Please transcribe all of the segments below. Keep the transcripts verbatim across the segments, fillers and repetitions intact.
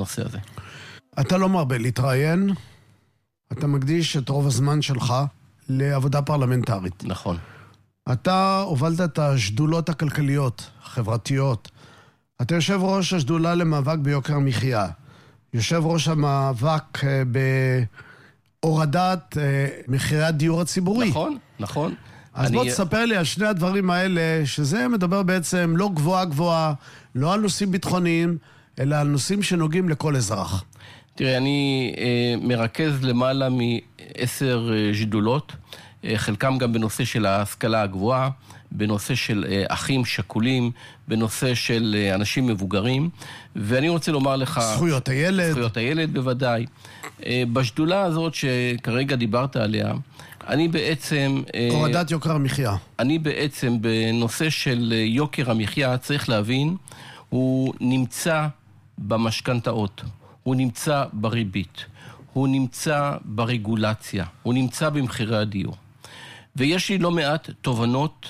בנושא הזה. אתה לא מרבה להתראיין, אתה מקדיש את רוב הזמן שלך לעבודה פרלמנטרית. נכון. אתה הובלת את השדולות הכלכליות, החברתיות. אתה יושב ראש השדולה למאבק ביוקר המחיה. יושב ראש המאבק בהורדת מחירי הדיור הציבורי. נכון, נכון. אז אני... בוא תספר לי על שני הדברים האלה, שזה מדבר בעצם לא גבוהה גבוהה, לא על נושאים ביטחוניים, אלא על נושאים שנוגעים לכל אזרח. תראה, אני אה, מרכז למעלה מעשר אה, שדולות, אה, חלקם גם בנושא של ההשכלה הגבוהה, בנושא של אה, אחים שכולים, בנושא של אה, אנשים מבוגרים, ואני רוצה לומר לך... זכויות הילד. זכויות הילד בוודאי. אה, בשדולה הזאת שכרגע דיברת עליה, אני בעצם... הורדת יוקר המחיה. אני בעצם בנושא של יוקר המחיה, צריך להבין, הוא נמצא במשכנתאות, הוא נמצא בריבית, הוא נמצא ברגולציה, הוא נמצא במחירי הדיור. ויש לי לא מעט תובנות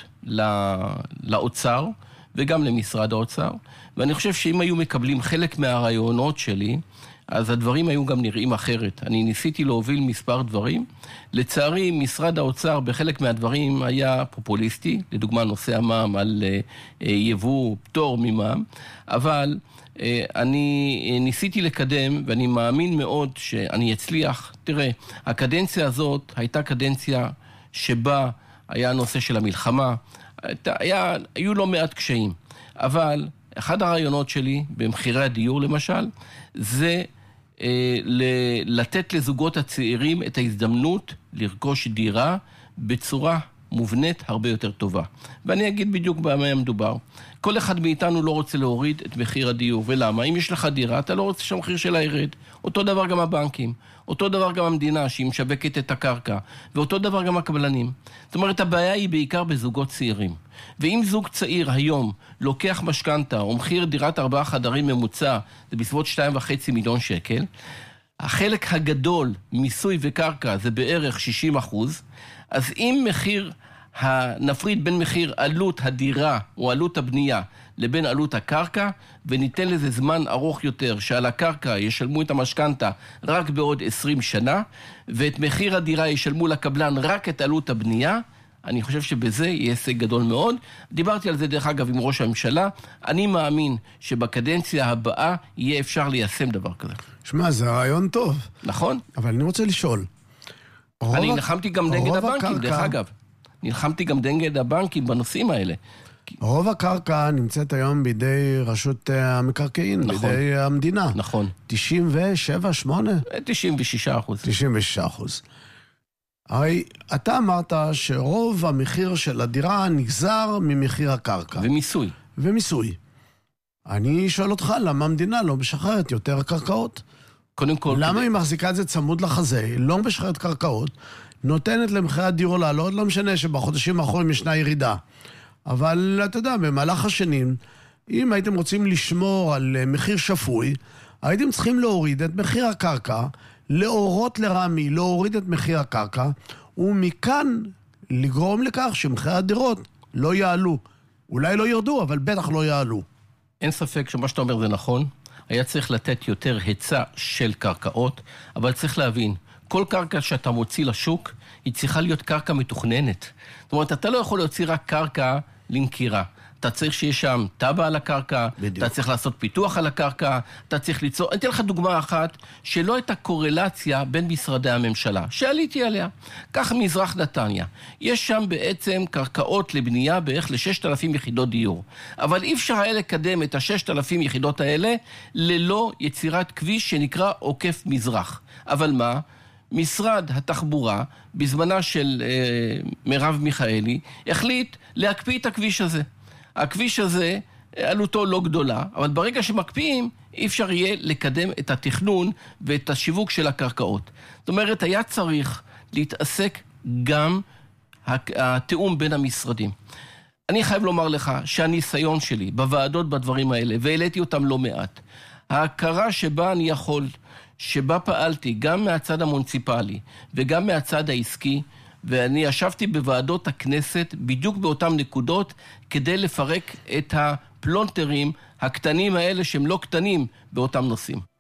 לאוצר וגם למשרד האוצר, ואני חושב שאם היו מקבלים חלק מהרעיונות שלי, אז הדברים היו גם נראים אחרת. אני ניסיתי להוביל מספר דברים. לצערי, משרד האוצר בחלק מהדברים היה פופוליסטי, לדוגמה נושא המע"מ על יבוא פטור ממע"מ, אבל אני ניסיתי לקדם, ואני מאמין מאוד שאני אצליח. תראה, הקדנציה הזאת הייתה קדנציה שבה היה הנושא של המלחמה, היה, היו לא מעט קשיים, אבל אחד הרעיונות שלי במחירי הדיור למשל, זה אה, לתת לזוגות הצעירים את ההזדמנות לרכוש דירה בצורה מובנית הרבה יותר טובה. ואני אגיד בדיוק במה מדובר. כל אחד מאיתנו לא רוצה להוריד את מחיר הדיור. ולמה? אם יש לך דירה, אתה לא רוצה שהמחיר שלה ירד. אותו דבר גם הבנקים. אותו דבר גם המדינה שהיא משווקת את הקרקע. ואותו דבר גם הקבלנים. זאת אומרת, הבעיה היא בעיקר בזוגות צעירים. ואם זוג צעיר היום לוקח משכנתה או מחיר דירת ארבעה חדרים ממוצע, זה בסביבות שתיים וחצי מיליון שקל, החלק הגדול, מיסוי וקרקע, זה בערך שישים אחוז, אז אם מחיר, נפריד בין מחיר עלות הדירה או עלות הבנייה לבין עלות הקרקע, וניתן לזה זמן ארוך יותר, שעל הקרקע ישלמו את המשכנתה רק בעוד עשרים שנה, ואת מחיר הדירה ישלמו לקבלן רק את עלות הבנייה, אני חושב שבזה יהיה הישג גדול מאוד. דיברתי על זה דרך אגב עם ראש הממשלה, אני מאמין שבקדנציה הבאה יהיה אפשר ליישם דבר כזה. שמע, זה רעיון טוב. נכון? אבל אני רוצה לשאול. אני נלחמתי גם נגד הבנקים, דרך אגב. נלחמתי גם נגד הבנקים בנושאים האלה. רוב הקרקע נמצאת היום בידי רשות המקרקעין, נכון, בידי המדינה. נכון. תשעים ושבע, שמונה? תשעים ושישה אחוז. תשעים ושישה אחוז. הרי אתה אמרת שרוב המחיר של הדירה נגזר ממחיר הקרקע. ומיסוי. ומיסוי. אני שואל אותך, למה המדינה לא משחררת יותר קרקעות? קודם כל... למה היא מחזיקה את זה צמוד לחזה, לא משחררת קרקעות, נותנת למחירי הדיור לעלות, לא משנה שבחודשים האחרונים ישנה ירידה. אבל אתה יודע, במהלך השנים, אם הייתם רוצים לשמור על מחיר שפוי, הייתם צריכים להוריד את מחיר הקרקע, להורות לרמי, להוריד את מחיר הקרקע, ומכאן לגרום לכך שמחירי הדירות לא יעלו. אולי לא ירדו, אבל בטח לא יעלו. אין ספק שמה שאתה אומר זה נכון. היה צריך לתת יותר היצע של קרקעות, אבל צריך להבין, כל קרקע שאתה מוציא לשוק, היא צריכה להיות קרקע מתוכננת. זאת אומרת, אתה לא יכול להוציא רק קרקע למכירה. אתה צריך שיש שם טבע על הקרקע, בדיוק. אתה צריך לעשות פיתוח על הקרקע, אתה צריך ליצור... אני אתן לך דוגמה אחת, שלא הייתה קורלציה בין משרדי הממשלה, שעליתי עליה. כך מזרח נתניה. יש שם בעצם קרקעות לבנייה בערך ל-ששת אלפים יחידות דיור. אבל אי אפשר היה לקדם את ה-ששת אלפים יחידות האלה, ללא יצירת כביש שנקרא עוקף מזרח. אבל מה? משרד התחבורה, בזמנה של אה, מרב מיכאלי, החליט להקפיא את הכביש הזה. הכביש הזה, עלותו לא גדולה, אבל ברגע שמקפיאים, אי אפשר יהיה לקדם את התכנון ואת השיווק של הקרקעות. זאת אומרת, היה צריך להתעסק גם התיאום בין המשרדים. אני חייב לומר לך שהניסיון שלי בוועדות בדברים האלה, והעליתי אותם לא מעט, ההכרה שבה אני יכול, שבה פעלתי גם מהצד המוניציפלי וגם מהצד העסקי, ואני ישבתי בוועדות הכנסת בדיוק באותן נקודות כדי לפרק את הפלונטרים הקטנים האלה שהם לא קטנים באותם נושאים.